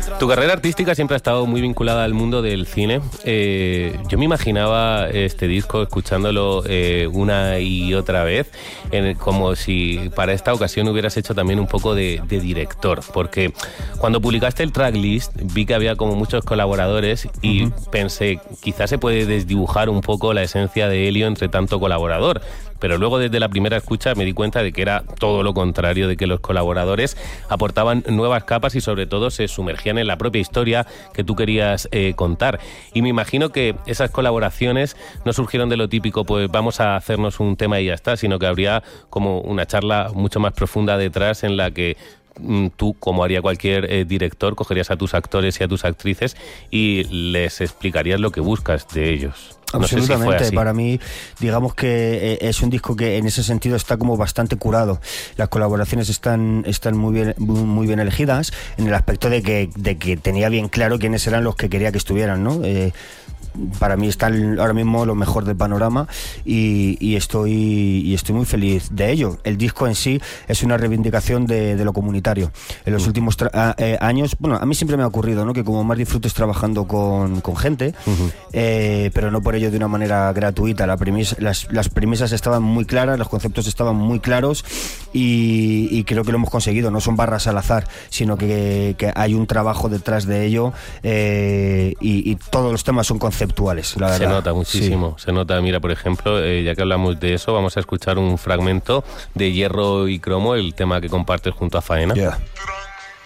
Tu carrera artística siempre ha estado muy vinculada al mundo del cine. Yo me imaginaba este disco escuchándolo una y otra vez, como si para esta ocasión hubieras hecho también un poco de director, porque cuando publicaste el tracklist vi que había como muchos colaboradores y pensé, quizás se puede desdibujar un poco la esencia de Elio entre tanto colaborador. Pero luego desde la primera escucha me di cuenta de que era todo lo contrario, de que los colaboradores aportaban nuevas capas y sobre todo se sumergían en la propia historia que tú querías contar. Y me imagino que esas colaboraciones no surgieron de lo típico, pues vamos a hacernos un tema y ya está, sino que habría como una charla mucho más profunda detrás en la que tú, como haría cualquier director, cogerías a tus actores y a tus actrices y les explicarías lo que buscas de ellos. Absolutamente, no sé si fue así. Para mí, digamos que es un disco que en ese sentido está como bastante curado. Las colaboraciones están muy bien elegidas, en el aspecto de que tenía bien claro quiénes eran los que quería que estuvieran, ¿no? Para mí están ahora mismo lo mejor del panorama y estoy muy feliz de ello. El disco en sí es una reivindicación de lo comunitario. En los últimos años, bueno, a mí siempre me ha ocurrido, ¿no?, que como más disfrutes trabajando con gente, pero no por ello de una manera gratuita. Las premisas estaban muy claras, los conceptos estaban muy claros y creo que lo hemos conseguido. No son barras al azar, sino que hay un trabajo detrás de ello y todos los temas son conceptuales, la verdad. Se nota muchísimo, sí. Se nota. Mira, por ejemplo, ya que hablamos de eso, vamos a escuchar un fragmento de Hierro y Cromo, el tema que compartes junto a Faena. Yeah.